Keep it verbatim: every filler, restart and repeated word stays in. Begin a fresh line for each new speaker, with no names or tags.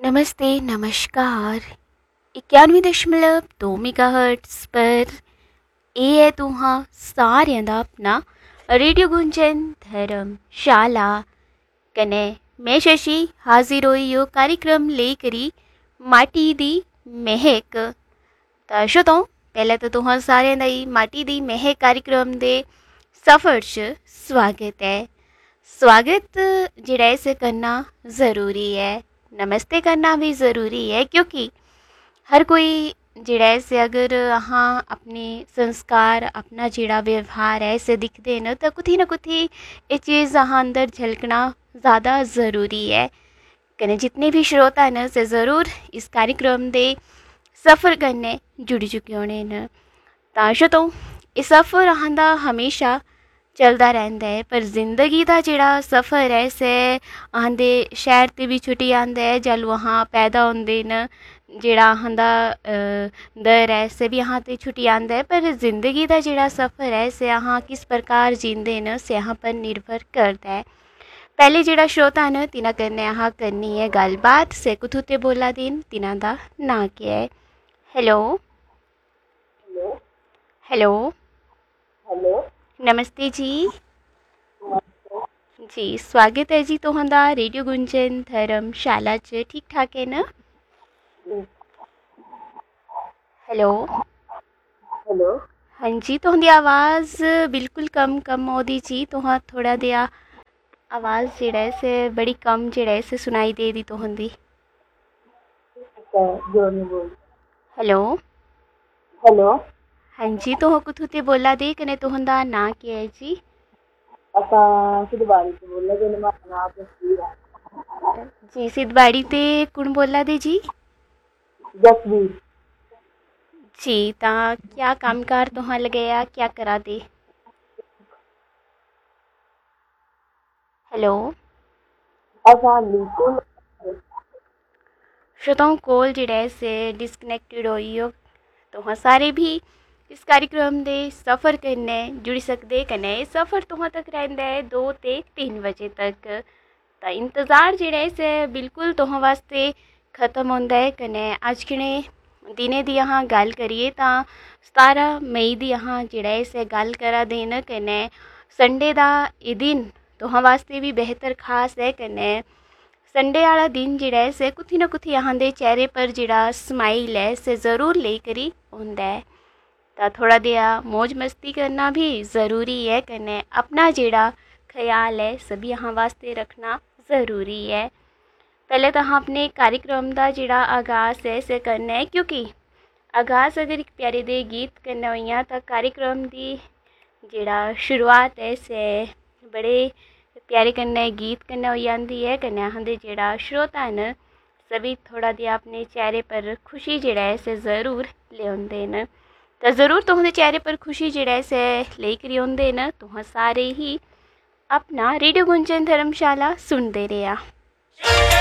नमस्ते नमस्कार इक्यानवे दशमलव दो मेगाहर्ट्ज़ पर ਇਹ ਹੈ ਤੁਹਾਂ ਸਾਰਿਆਂ ਦਾ ਆਪਣਾ रेडियो गुंजन धर्मशाला कने मैं शशि हाजिर होई यो कार्यक्रम लेकरी माटी दी महक। ਤਾਂ ਸ਼ੁਤੋਂ ਪਹਿਲੇ ਤਾਂ ਤੁਹਾਂ ਸਾਰਿਆਂ ਦਾ ਹੀ ਮਾਟੀ ਦੀ ਮਹਿਕ कार्यक्रम ਦੇ ਸਫ਼ਰ 'ਚ ਸਵਾਗਤ ਹੈ। स्वागत ਜਿਹੜਾ ਇਸੇ करना ज़रूरी है, नमस्ते करना भी ज़रूरी है, क्योंकि हर कोई ਜਿਹੜਾ से अगर अहाँ अपने संस्कार अपना ਜਿਹੜਾ व्यवहार है इसे दिखते न तो कुछ ना कुछ ये चीज़ अहाँ अंदर झलकना ज़्यादा ज़रूरी है। कने जितने भी श्रोता न से ज़रूर इस कार्यक्रम दे सफ़र करने जुड़ चुके होने न। तां शतों ये सफ़र अहाँ दा हमेशा चलता रहता है, पर जिंदगी का जिहड़ा सफ़र है से आंदे शहर ते भी छुट्टी आंदा है, जल वहाँ पैदा होंदे न जिहड़ा अहाँ दा दर है से भी अहाँ ते छुट्टी आंदा है, पर जिंदगी का जिहड़ा सफ़र है से अहाँ किस प्रकार जींदे न से अहाँ पर निर्भर करता है। पहले जिहड़ा श्रोता न तिना कन्नै अहाँ करनी है गलबात से कुथू ते बोला दिन तिना दा नाम क्या है। हेलो हेलो
हेलो
नमस्ते जी। जी स्वागत है जी तुहांदा रेडियो गुंजन धर्मशाला च, ठीक ठाक है ना। हेलो
हेलो
हाँ जी, तुहांदी आवाज़ बिल्कुल कम कम ओदी जी, तुहां थोड़ा दिया आवाज़ जेड़ा है से बड़ी कम जेड़ा है से सुनाई दे दी तुहांदी।
अच्छा जोनी बोल।
हेलो
हेलो
हाँ जी, तुहां कुथू ते बोला दे कने तुहांदा नाम क्या है जी।
असां सिद्धवाड़ी से बोल रहे हैं, नाम जसवीर है।
जी सिद्धवाड़ी ते कुण बोला दे जी।
जसवीर
जी ता क्या कामकार तुहां लगाया, क्या करा दे। हेलो
असां बिल्कुल
श्रोताओं कॉल जिहड़ा है से डिसकनेक्टेड होई हो, तुहां सारे भी इस कार्यक्रम दे सफ़र कन्नै जुड़ी सकदे, कन्नै एह् सफ़र तुहां तक रहिंदा है दो ते तीन बजे तक। तां इंतज़ार जिहड़ा है से बिल्कुल तुहां वास्ते खत्म होंदा है। कन्नै अज्ज कने दिने दी अहाँ गल करिए तां सतारां मई दी अहाँ जिहड़ा है से गल करा दे न। कन्नै संडे दा एह् दिन तुहां वास्ते भी बेहतर खास है। कन्नै संडे वाला दिन जिहड़ा है से कुछ ना कुछ अहाँ दे चेहरे पर जिहड़ा स्माइल है से ज़रूर ले करी होंदा है। तो थोड़ा दिया मौज मस्ती करना भी ज़रूरी है, कन्नै अपना जिहड़ा ख्याल है सभी अहाँ वास्ते रखना ज़रूरी है। पहले तो अहाँ अपने कार्यक्रम का जिहड़ा आगाज़ है से करना है, क्योंकि आगाज़ अगर एक प्यारे दे गीत करना होइया तो कार्यक्रम की जिहड़ा शुरुआत है से बड़े प्यारे कन्नै गीत कन्नै हो जाती है। कन्नै अहाँ दे जिहड़ा श्रोता न सभी थोड़ा दिया अपने चेहरे पर खुशी जिहड़ा है से ज़रूर लेआउंदे न। तो ज़रूर तुहां दे चेहरे पर खुशी जिहड़ा है से लेकर औंदे न। तुहां सारे ही अपना रेडियो गुंजन धर्मशाला सुनते रेहा।